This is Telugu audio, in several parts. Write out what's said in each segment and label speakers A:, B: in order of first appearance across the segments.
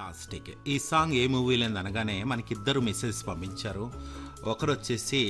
A: ఫెంటాస్టిక్. ఈ సాంగ్ ఏ మూవీలో అనగానే మనకిద్దరు మెసేజ్ పంపించారు. ఒకరొచ్చేసి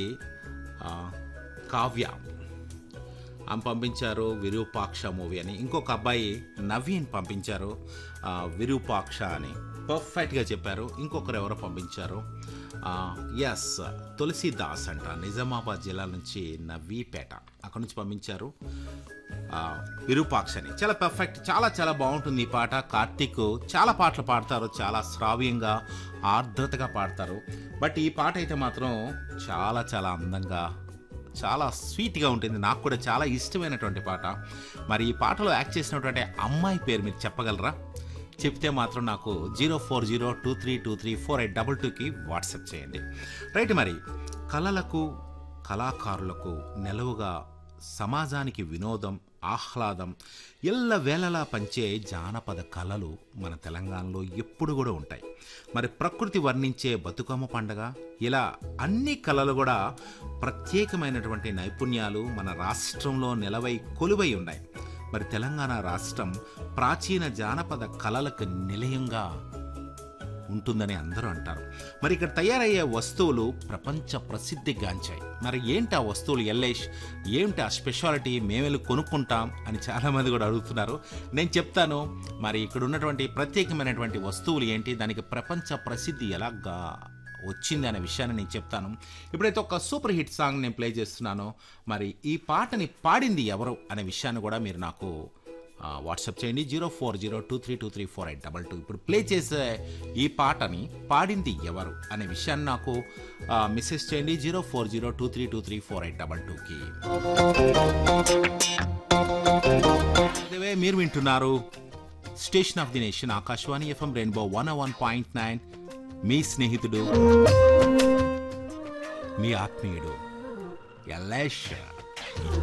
A: కావ్య ఆమె పంపించారు విరూపాక్ష మూవీ అని. ఇంకొక అబ్బాయి నవీన్ పంపించారు విరూపాక్ష అని. పర్ఫెక్ట్గా చెప్పారు. ఇంకొకరు ఎవరో పంపించారు ఎస్ తులసిదాస్ అంట, నిజామాబాద్ జిల్లా నుంచి నవీపేట అక్కడ నుంచి పంపించారు విరూపాక్ష అని. చాలా పర్ఫెక్ట్, చాలా చాలా బాగుంటుంది ఈ పాట. కార్తీక్ చాలా పాటలు పాడతారు, చాలా శ్రావ్యంగా ఆర్ద్రతగా పాడతారు. బట్ ఈ పాట అయితే మాత్రం చాలా చాలా అందంగా చాలా స్వీట్గా ఉంటుంది. నాకు కూడా చాలా ఇష్టమైనటువంటి పాట. మరి ఈ పాటలో యాక్ట్ చేసినటువంటి అమ్మాయి పేరు మీరు చెప్పగలరా? చెప్తే మాత్రం నాకు 0402323482కి వాట్సాప్ చేయండి. రైట్, మరి కళలకు కళాకారులకు నెలవుగా సమాజానికి వినోదం ఆహ్లాదం ఎల్లవేళలా పంచే జానపద కళలు మన తెలంగాణలో ఎప్పుడు కూడా ఉంటాయి. మరి ప్రకృతి వర్ణించే బతుకమ్మ పండగ ఇలా అన్ని కళలు కూడా ప్రత్యేకమైనటువంటి నైపుణ్యాలు మన రాష్ట్రంలో నెలవై కొలువై ఉన్నాయి. మరి తెలంగాణ రాష్ట్రం ప్రాచీన జానపద కళలకు నిలయంగా ఉంటుందని అందరూ అంటారు. మరి ఇక్కడ తయారయ్యే వస్తువులు ప్రపంచ ప్రసిద్ధిగాంచాయి. మరి ఏంటి ఆ వస్తువులు ఎల్లేష్, ఏంటి ఆ స్పెషాలిటీ, మేమెళ్ళి కొనుక్కుంటాం అని చాలామంది కూడా అడుగుతున్నారు. నేను చెప్తాను మరి ఇక్కడ ఉన్నటువంటి ప్రత్యేకమైనటువంటి వస్తువులు ఏంటి, దానికి ప్రపంచ ప్రసిద్ధి ఎలాగా వచ్చింది అనే విషయాన్ని నేను చెప్తాను. ఇప్పుడైతే ఒక సూపర్ హిట్ సాంగ్ నేను ప్లే చేస్తున్నాను. మరి ఈ పాటని పాడింది ఎవరు అనే విషయాన్ని కూడా మీరు నాకు వాట్సాప్ చేయండి 0402323482. ఇప్పుడు ప్లే చేసే ఈ పాటని పాడింది ఎవరు అనే విషయాన్ని నాకు మెసేజ్ చేయండి 0402323482కి. మీరు వింటున్నారు station of the nation Akashvani FM rainbow 101.9. మీ స్నేహితుడు మీ ఆత్మీయుడు ఎల్లేష్.